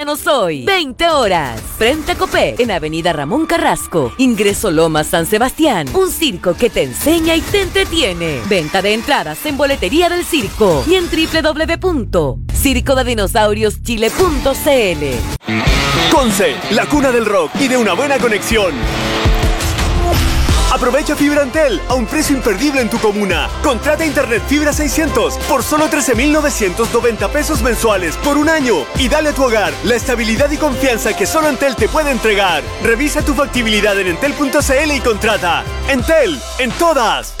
Visítanos hoy, 20 horas, frente a Copé, en Avenida Ramón Carrasco, ingreso Lomas San Sebastián. Un circo que te enseña y te entretiene. Venta de entradas en Boletería del Circo y en www.circodedinosaurioschile.cl. Conce, la cuna del rock y de una buena conexión. Aprovecha fibra Antel a un precio imperdible en tu comuna. Contrata Internet Fibra 600 por solo 13,990 pesos mensuales por un año y dale a tu hogar la estabilidad y confianza que solo Entel te puede entregar. Revisa tu factibilidad en entel.cl y contrata. Entel, en todas.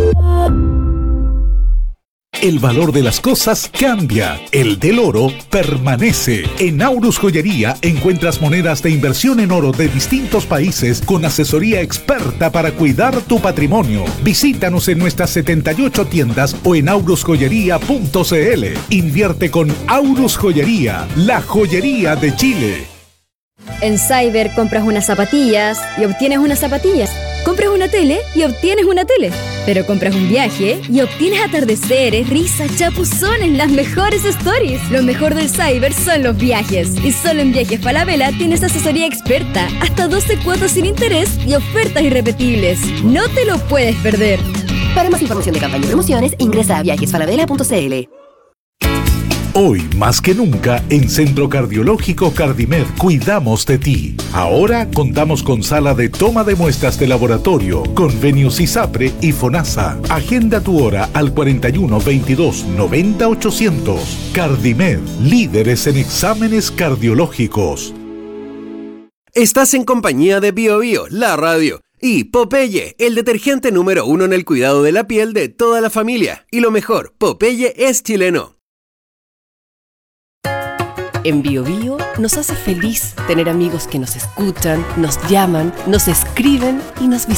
El valor de las cosas cambia, el del oro permanece. En Aurus Joyería encuentras monedas de inversión en oro de distintos países con asesoría experta para cuidar tu patrimonio. Visítanos en nuestras 78 tiendas o en aurusjoyería.cl. Invierte con Aurus Joyería, la joyería de Chile. En Cyber compras unas zapatillas y obtienes unas zapatillas. Compras una tele y obtienes una tele. Pero compras un viaje y obtienes atardeceres, risas, chapuzones, las mejores stories. Lo mejor del Cyber son los viajes. Y solo en Viajes Falabella tienes asesoría experta, hasta 12 cuotas sin interés y ofertas irrepetibles. No te lo puedes perder. Para más información de campaña y promociones, ingresa a viajesfalabella.cl. Hoy, más que nunca, en Centro Cardiológico Cardimed cuidamos de ti. Ahora contamos con sala de toma de muestras de laboratorio, convenios ISAPRE y FONASA. Agenda tu hora al 41 22 90 800. Cardimed, líderes en exámenes cardiológicos. Estás en compañía de Bio Bio, la radio, y Popeye, el detergente número 1 en el cuidado de la piel de toda la familia. Y lo mejor, Popeye es chileno. En Bio Bio nos hace feliz tener amigos que nos escuchan, nos llaman, nos escriben y nos visitan.